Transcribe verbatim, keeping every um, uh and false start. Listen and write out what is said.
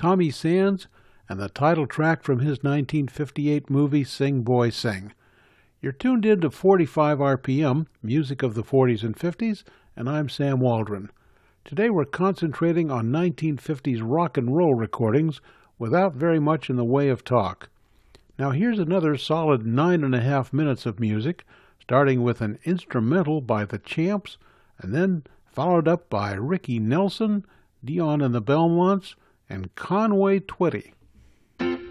Tommy Sands and the title track from his nineteen fifty-eight movie Sing Boy Sing. You're tuned in to forty-five R P M, music of the forties and fifties, and I'm Sam Waldron. Today we're concentrating on nineteen fifties rock and roll recordings without very much in the way of talk. Now here's another solid nine and a half minutes of music, starting with an instrumental by the Champs, and then followed up by Ricky Nelson, Dion and the Belmonts, and Conway Twitty.